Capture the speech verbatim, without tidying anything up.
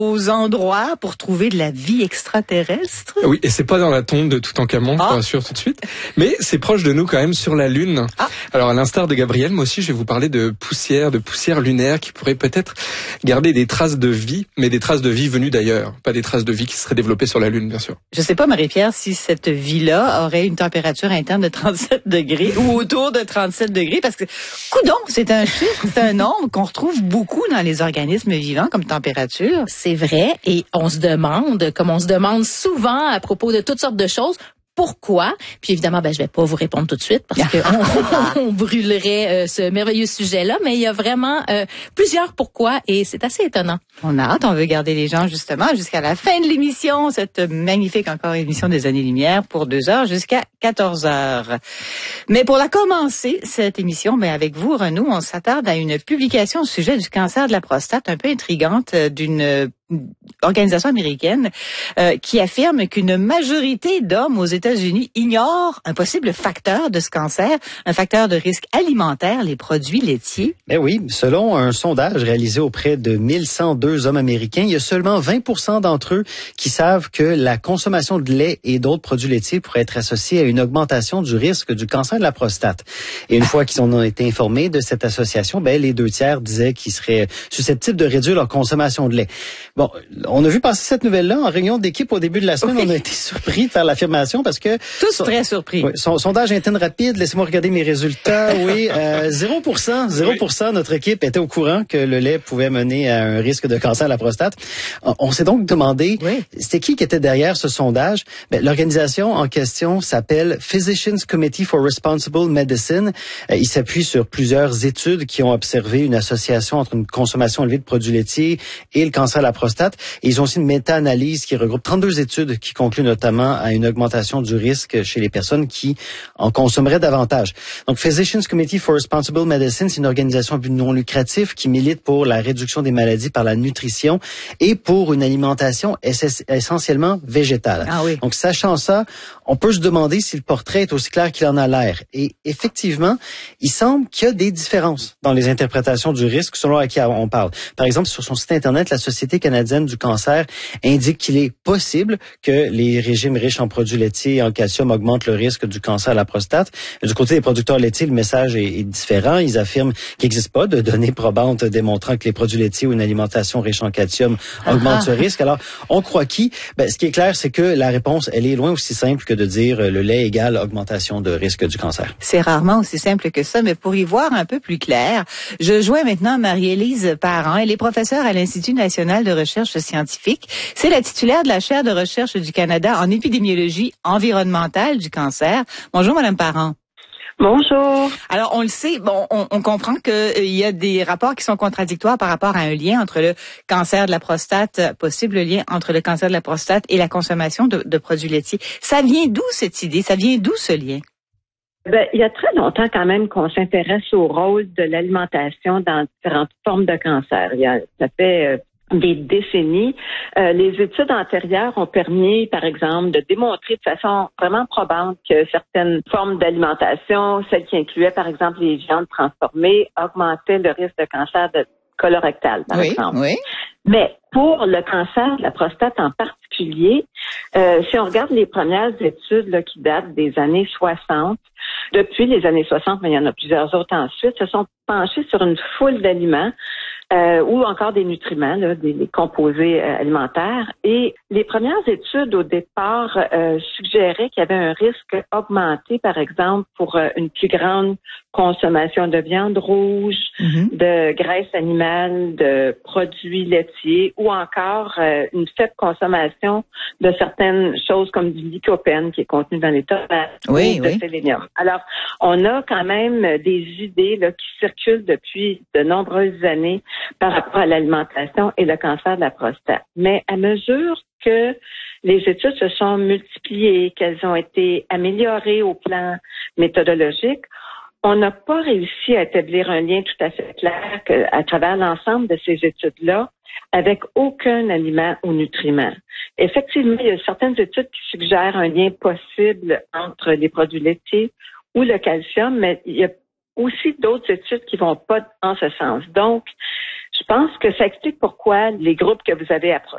aux endroits pour trouver de la vie extraterrestre. Oui, et c'est pas dans la tombe de Toutankhamon, je vous rassure tout de suite, mais c'est proche de nous quand même, sur la Lune. Ah. Alors à l'instar de Gabriel, moi aussi je vais vous parler de poussière, de poussière lunaire qui pourrait peut-être garder des traces de vie, mais des traces de vie venues d'ailleurs, pas des traces de vie qui seraient développées sur la Lune, bien sûr. Je sais pas, Marie-Pierre, si cette vie-là aurait une température interne de trente-sept degrés ou autour de trente-sept degrés, parce que, coudonc, c'est un chiffre, c'est un nombre qu'on retrouve beaucoup dans les organismes vivants comme température. C'est vrai, et on se demande, comme on se demande souvent à propos de toutes sortes de choses, pourquoi? Puis évidemment, ben je vais pas vous répondre tout de suite parce que on, on brûlerait euh, ce merveilleux sujet-là, mais il y a vraiment euh, plusieurs pourquoi et c'est assez étonnant. On a hâte, on veut garder les gens justement jusqu'à la fin de l'émission, cette magnifique encore émission des Années-Lumière pour deux heures jusqu'à quatorze heures. Mais pour la commencer, cette émission, ben avec vous, Renaud, on s'attarde à une publication au sujet du cancer de la prostate un peu intrigante d'une organisation américaine euh, qui affirme qu'une majorité d'hommes aux États-Unis ignorent un possible facteur de ce cancer, un facteur de risque alimentaire, les produits laitiers. Ben oui, selon un sondage réalisé auprès de mille cent deux hommes américains, il y a seulement vingt pour cent d'entre eux qui savent que la consommation de lait et d'autres produits laitiers pourrait être associée à une augmentation du risque du cancer de la prostate. Et une fois qu'ils en ont été informés de cette association, ben les deux tiers disaient qu'ils seraient susceptibles de réduire leur consommation de lait. Bon, on a vu passer cette nouvelle-là en réunion d'équipe au début de la semaine. Oui. On a été surpris de faire l'affirmation parce que... Tous son, très surpris. Oui, son sondage interne rapide, laissez-moi regarder mes résultats. Oui, euh, zéro pour cent, zéro pour cent, notre équipe était au courant que le lait pouvait mener à un risque de cancer de la prostate. On, on s'est donc demandé, oui. C'était qui qui était derrière ce sondage? Ben, l'organisation en question s'appelle Physicians Committee for Responsible Medicine. Euh, il s'appuie sur plusieurs études qui ont observé une association entre une consommation élevée de produits laitiers et le cancer de la prostate. Et ils ont aussi une méta-analyse qui regroupe trente-deux études qui concluent notamment à une augmentation du risque chez les personnes qui en consommeraient davantage. Donc, Physicians Committee for Responsible Medicine, c'est une organisation à but non lucratif qui milite pour la réduction des maladies par la nutrition et pour une alimentation ess- essentiellement végétale. Ah oui. Donc, sachant ça, on peut se demander si le portrait est aussi clair qu'il en a l'air. Et effectivement, il semble qu'il y a des différences dans les interprétations du risque selon à qui on parle. Par exemple, sur son site Internet, la Société canadienne du cancer indique qu'il est possible que les régimes riches en produits laitiers et en calcium augmentent le risque du cancer à la prostate. Du côté des producteurs laitiers, le message est, est différent. Ils affirment qu'il n'existe pas de données probantes démontrant que les produits laitiers ou une alimentation riche en calcium augmentent ce risque. Alors, on croit qui? Ben, ce qui est clair, c'est que la réponse, elle est loin aussi simple que de dire le lait égale augmentation de risque du cancer. C'est rarement aussi simple que ça, mais pour y voir un peu plus clair, je joins maintenant Marie-Élise Parent. Elle est professeure à l'Institut national de recherche scientifique. C'est la titulaire de la chaire de recherche du Canada en épidémiologie environnementale du cancer. Bonjour, Madame Parent. Bonjour. Alors, on le sait, bon, on, on comprend qu'il euh, y a des rapports qui sont contradictoires par rapport à un lien entre le cancer de la prostate, possible lien entre le cancer de la prostate et la consommation de, de produits laitiers. Ça vient d'où cette idée? Ça vient d'où ce lien? Ben, il y a très longtemps quand même qu'on s'intéresse au rôle de l'alimentation dans différentes formes de cancer. Il y a, ça fait euh, des décennies. Euh, les études antérieures ont permis, par exemple, de démontrer de façon vraiment probante que certaines formes d'alimentation, celles qui incluaient, par exemple, les viandes transformées, augmentaient le risque de cancer de colorectal, par oui, exemple. Oui. Mais pour le cancer de la prostate en particulier, euh, si on regarde les premières études là, qui datent des années soixante, depuis les années soixante, mais il y en a plusieurs autres ensuite, se sont penchées sur une foule d'aliments euh, ou encore des nutriments, là, des, des composés euh, alimentaires. Et les premières études, au départ, euh, suggéraient qu'il y avait un risque augmenté, par exemple, pour euh, une plus grande consommation de viande rouge, mm-hmm. de graisse animale, de produits laitiers ou encore euh, une faible consommation de certaines choses comme du lycopène qui est contenu dans les tomates oui, ou de oui. sélénium. Alors, on a quand même des idées là, qui circulent depuis de nombreuses années par rapport à l'alimentation et le cancer de la prostate. Mais à mesure que les études se sont multipliées, qu'elles ont été améliorées au plan méthodologique, on n'a pas réussi à établir un lien tout à fait clair que, à travers l'ensemble de ces études-là avec aucun aliment ou nutriment. Effectivement, il y a certaines études qui suggèrent un lien possible entre les produits laitiers ou le calcium, mais il y a aussi d'autres études qui vont pas en ce sens. Donc, je pense que ça explique pourquoi les groupes que vous avez